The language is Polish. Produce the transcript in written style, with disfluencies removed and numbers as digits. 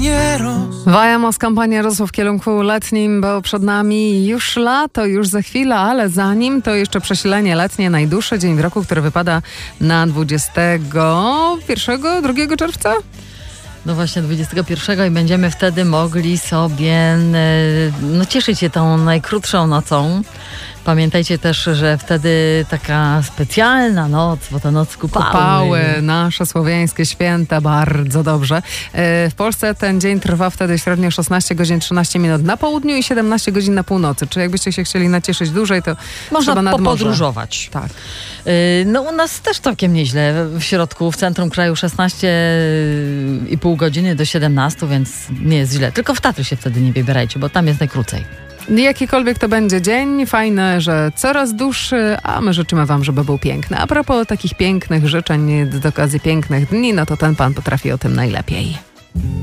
Vajamos, kampania rosła w kierunku letnim, bo przed nami już lato, już za chwilę, ale zanim to jeszcze przesilenie letnie, najdłuższy dzień w roku, który wypada na 2 czerwca? No właśnie 21 i będziemy wtedy mogli sobie cieszyć się tą najkrótszą nocą. Pamiętajcie też, że wtedy taka specjalna noc, bo to noc kupały. Nasze słowiańskie święta, bardzo dobrze. W Polsce ten dzień trwa wtedy średnio 16 godzin 13 minut na południu i 17 godzin na północy. Czy jakbyście się chcieli nacieszyć dłużej, to można trzeba nad morze. podróżować. Tak. No u nas też całkiem nieźle. W środku, w centrum kraju 16,5 godziny do 17, więc nie jest źle. Tylko w Tatry się wtedy nie wybierajcie, bo tam jest najkrócej. Jakikolwiek to będzie dzień, fajne, że coraz dłuższy, a my życzymy wam, żeby był piękny. A propos takich pięknych życzeń z okazji pięknych dni, no to ten pan potrafi o tym najlepiej.